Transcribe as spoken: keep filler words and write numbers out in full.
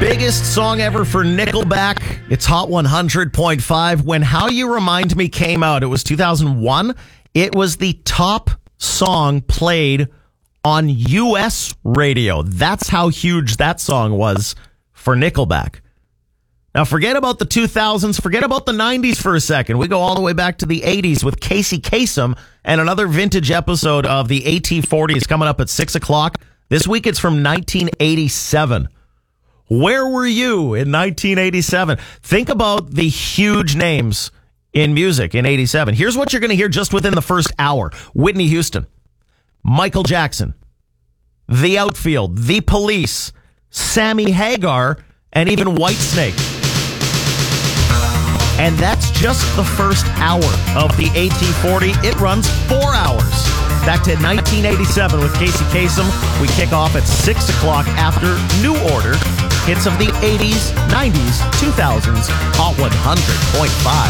Biggest song ever for Nickelback. It's Hot one hundred point five. When How You Remind Me came out, it was two thousand one. It was the top song played on U S radio. That's how huge that song was for Nickelback. Now, forget about the two thousands. Forget about the nineties for a second. We go all the way back to the eighties with Casey Kasem and another vintage episode of the A T forty is coming up at six o'clock. This week it's from nineteen eighty-seven. Where were you in nineteen eighty-seven? Think about the huge names in music in eighty-seven. Here's what you're going to hear just within the first hour. Whitney Houston, Michael Jackson, The Outfield, The Police, Sammy Hagar, and even Whitesnake. And that's just the first hour of the A T forty. It runs four hours. Back to nineteen eighty-seven with Casey Kasem. We kick off at six o'clock after New Order. Hits of the eighties, nineties, two thousands, Hot one hundred point five.